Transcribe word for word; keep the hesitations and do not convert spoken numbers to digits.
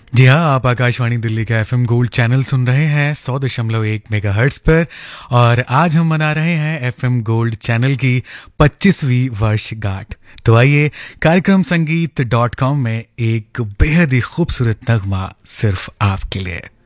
जी हाँ, आप आकाशवाणी दिल्ली का एफएम गोल्ड चैनल सुन रहे हैं सौ दशमलव एक मेगाहर्ट्ज़ पर। और आज हम मना रहे हैं एफएम गोल्ड चैनल की पच्चीसवीं वर्षगांठ। तो आइए कार्यक्रम संगीत डॉट कॉम में एक बेहद ही खूबसूरत नगमा सिर्फ आपके लिए।